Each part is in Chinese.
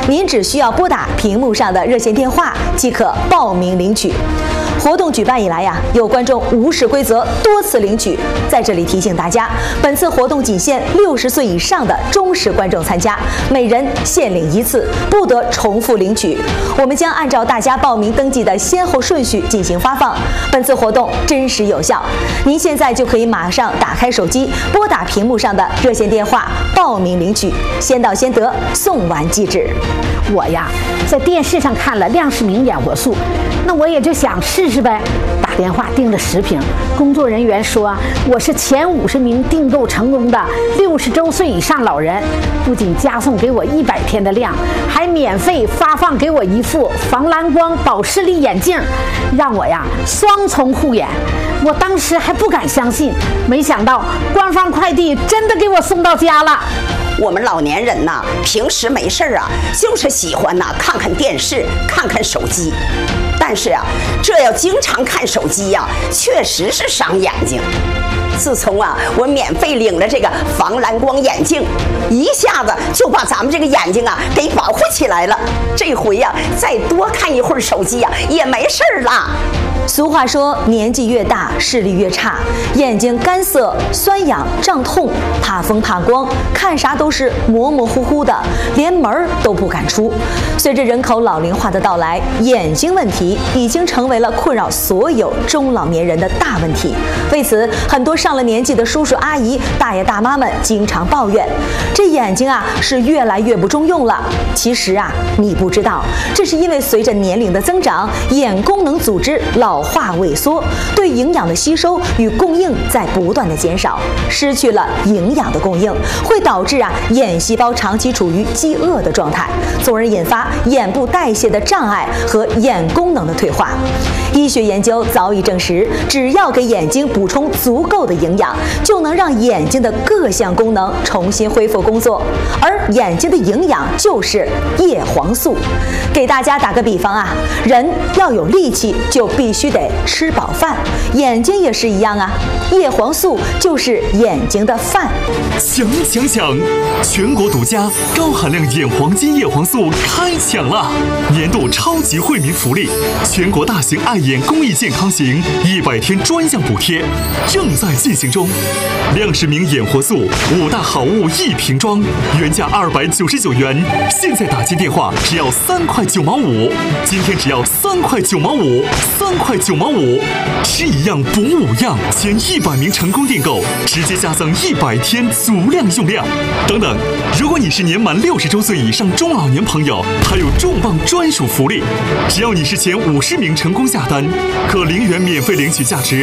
您只需要拨打屏幕上的热线电话即可报名领取。活动举办以来有观众无视规则多次领取，在这里提醒大家，本次活动仅限60岁以上的忠实观众参加，每人限领1次，不得重复领取。我们将按照大家报名登记的先后顺序进行发放。本次活动真实有效，您现在就可以马上打开手机，拨打屏幕上的热线电话报名领取，先到先得，送完即止。 我在电视上看了亮世明眼活素，那我也就想试试呗，打电话订了10瓶。工作人员说我是前50名订购成功的60周岁以上老人，不仅加送给我100天的量，还免费发放给我一副防蓝光保视力眼镜，让我双重护眼。我当时还不敢相信，没想到官方快递真的给我送到家了。 我们老年人平时没事就是喜欢看看电视，看看手机，但是这要经常看手机确实是伤眼睛。自从我免费领了这个防蓝光眼镜，一下子就把咱们这个眼睛给保护起来了。这回再多看一会儿手机也没事了。 俗话说，年纪越大视力越差，眼睛干涩、酸痒、胀痛，怕风怕光，看啥都是模模糊糊的，连门都不敢出。随着人口老龄化的到来，眼睛问题已经成为了困扰所有中老年人的大问题。为此，很多上了年纪的叔叔阿姨、大爷大妈们经常抱怨，这眼睛是越来越不中用了。其实你不知道，这是因为随着年龄的增长，眼功能组织老化萎缩，对营养的吸收与供应在不断的减少，失去了营养的供应，会导致眼细胞长期处于饥饿的状态，从而引发眼部代谢的障碍和眼功能的退化。医学研究早已证实，只要给眼睛补充足够的营养，就能让眼睛的各项功能重新恢复工作。而眼睛的营养就是叶黄素。给大家打个比方人要有力气，就必须得吃饱饭，眼睛也是一样叶黄素就是眼睛的饭。 抢！全国独家高含量眼黄金叶黄素开抢了！年度超级惠民福利，全国大型爱眼公益健康行100天专项补贴正在进行中。亮世明眼活素5大好物1瓶装，原价299元，现在打进电话只要3块9毛5，今天只要3块9毛5，3块9毛5，吃一样补5样，前100名成功订购直接加赠100天足量用量。等等，如果你是年满60周岁以上中老年朋友，还有重磅专属福利，只要你是前50名成功下单，可0元免费领取价值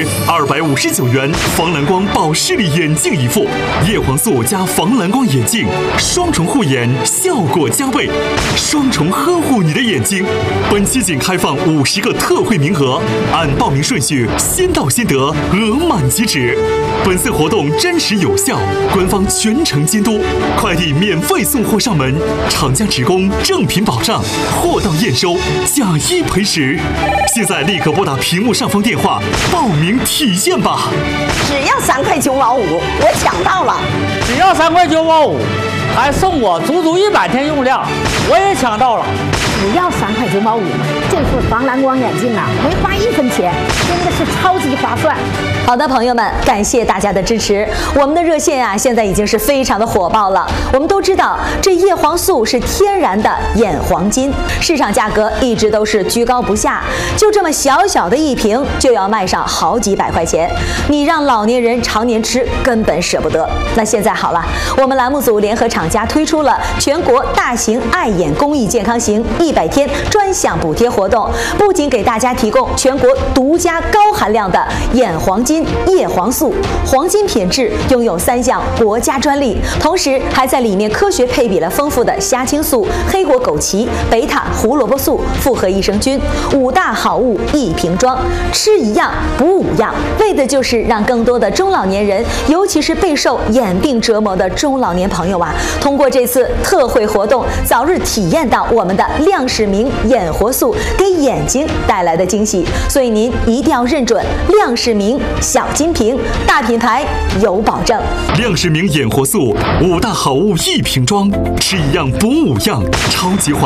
259元防蓝光保视力眼镜一副，叶黄素加防蓝光眼镜，双重护眼，效果加倍，双重呵护你的眼睛。本期仅开放50个特惠名额，按报名顺序先到先得，额满即止。本次活动真实有效，官方全程监督，快递免费送货上门，厂家职工正品保障，货到验收，假1赔10。现在立刻拨打屏幕上方电话报名体验吧！ 只要3块9毛5，我抢到了！ 只要3块9毛5，还送我足100天用量，我也抢到了！ 只要3块9毛5，这副防蓝光眼镜没花1分钱，真的是超级划算。 好的，朋友们，感谢大家的支持。我们的热线现在已经是非常的火爆了。我们都知道，这叶黄素是天然的眼黄金，市场价格一直都是居高不下，就这么小小的一瓶就要卖上好几百块钱，你让老年人常年吃根本舍不得。那现在好了，我们栏目组联合厂家推出了全国大型爱眼公益健康行100天专项补贴活动，不仅给大家提供全国独家高含量的眼黄金叶黄素，黄金品质拥有3项国家专利，同时还在里面科学配比了丰富的虾青素、黑果枸杞、贝塔胡萝卜素、复合益生菌，5大好物1瓶装，吃一样补5样，为的就是让更多的中老年人，尤其是备受眼病折磨的中老年朋友通过这次特惠活动，早日体验到我们的亮世明眼活素给眼睛带来的惊喜。所以您一定要认准亮世明小金瓶，大品牌有保证。 亮世明眼活素5大好物1瓶装，吃一样补5样，超级划